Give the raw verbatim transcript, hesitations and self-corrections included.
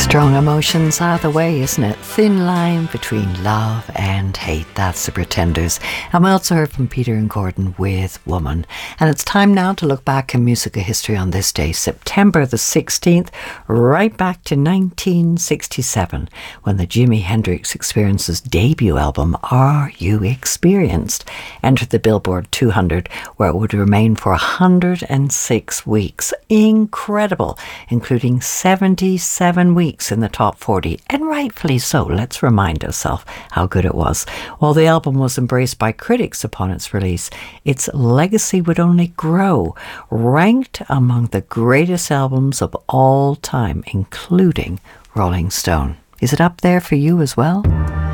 Strong emotions are the way, isn't it? Thin line between love and hate. That's the Pretenders. And we also heard from Peter and Gordon with Woman. And it's time now to look back in musical history on this day, September the sixteenth, right back to nineteen sixty-seven, when the Jimi Hendrix Experience's debut album, Are You Experienced?, entered the Billboard two hundred, where it would remain for one hundred six weeks. Incredible, including seventy-seven weeks in the top forty, and rightfully so. Let's remind ourselves how good it was. While the album was embraced by critics upon its release, its legacy would only grow, ranked among the greatest albums of all time, including Rolling Stone. Is it up there for you as well?